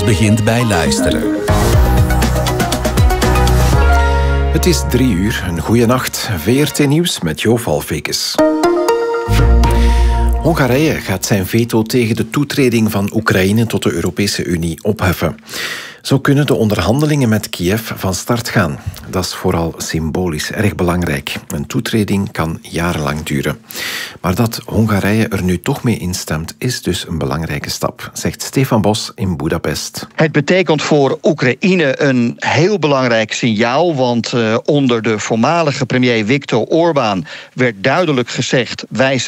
Alles begint bij luisteren. Het is 3 uur. Een goeie nacht. VRT Nieuws met Jo Valvekes. Hongarije gaat zijn veto tegen de toetreding van Oekraïne tot de Europese Unie opheffen. Zo kunnen de onderhandelingen met Kiev van start gaan. Dat is vooral symbolisch erg belangrijk. Een toetreding kan jarenlang duren. Maar dat Hongarije er nu toch mee instemt, is dus een belangrijke stap, zegt Stefan Bos in Budapest. Het betekent voor Oekraïne een heel belangrijk signaal, want onder de voormalige premier Viktor Orbán werd duidelijk gezegd: wij